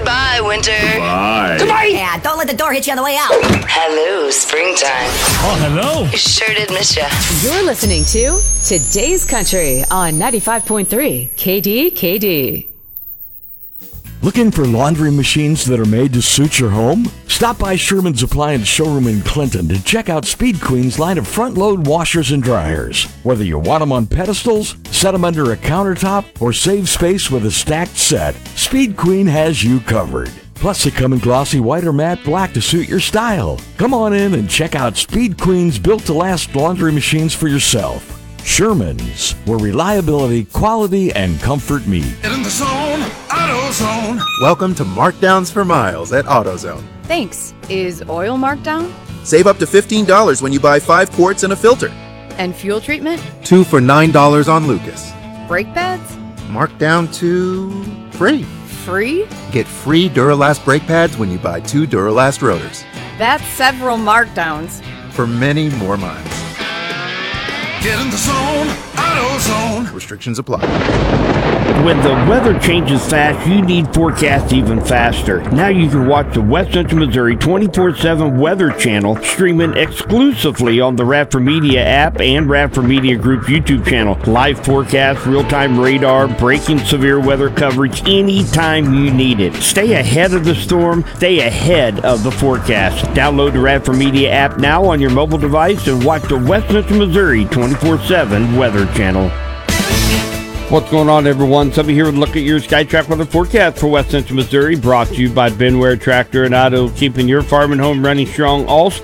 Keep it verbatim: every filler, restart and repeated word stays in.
Goodbye, winter. Bye. Goodbye. Yeah, don't let the door hit you on the way out. Hello, springtime. Oh, hello. Sure did miss ya. You're listening to Today's Country on ninety-five point three K D K D. Looking for laundry machines that are made to suit your home? Stop by Sherman's Appliance Showroom in Clinton to check out Speed Queen's line of front-load washers and dryers. Whether you want them on pedestals, set them under a countertop, or save space with a stacked set, Speed Queen has you covered. Plus, they come in glossy white or matte black to suit your style. Come on in and check out Speed Queen's built-to-last laundry machines for yourself. Sherman's, where reliability, quality, and comfort meet. Get in the zone, AutoZone. Welcome to Markdowns for Miles at AutoZone. Thanks. Is oil marked down? Save up to fifteen dollars when you buy five quarts and a filter. And fuel treatment? Two for nine dollars on Lucas. Brake pads? Marked down to free. Free? Get free Duralast brake pads when you buy two Duralast rotors. That's several markdowns. For many more miles. Get in the zone, AutoZone. Restrictions apply. When the weather changes fast, you need forecasts even faster. Now you can watch the West Central Missouri twenty-four seven Weather Channel streaming exclusively on the Radford Media app and Radford Media Group's YouTube channel. Live forecasts, real-time radar, breaking severe weather coverage anytime you need it. Stay ahead of the storm. Stay ahead of the forecast. Download the Radford Media app now on your mobile device and watch the West Central Missouri twenty-four seven Weather Channel. What's going on, everyone? Somebody here with a look at your SkyTrack weather forecast for West Central Missouri, brought to you by Benware Tractor and Auto, keeping your farm and home running strong all